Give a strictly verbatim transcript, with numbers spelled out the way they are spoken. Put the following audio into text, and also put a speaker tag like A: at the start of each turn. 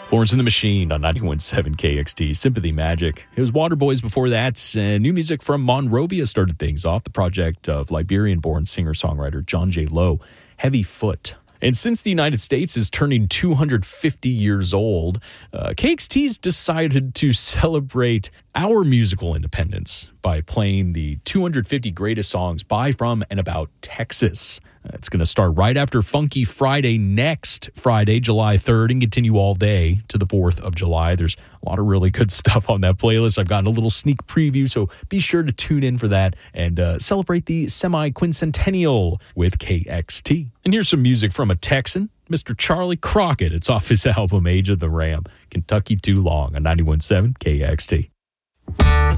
A: Florence and the Machine on ninety-one point seven K X T, Sympathy Magic. It was Waterboys before that. And new music from Monrovia started things off, the project of Liberian-born singer-songwriter John J. Lowe, Heavy Foot. And since the United States is turning two hundred fifty years old, uh, K X T's decided to celebrate our musical independence by playing the two hundred fifty greatest songs by, from, and about Texas. Uh, it's going to start right after Funky Friday next Friday, July third, and continue all day to the fourth of July. There's a lot of really good stuff on that playlist. I've gotten a little sneak preview, so be sure to tune in for that and uh, celebrate the semi-quincentennial with K X T. And here's some music from a Texan, Mister Charlie Crockett. It's off his album Age of the Ram, Kentucky Too Long on ninety-one point seven K X T.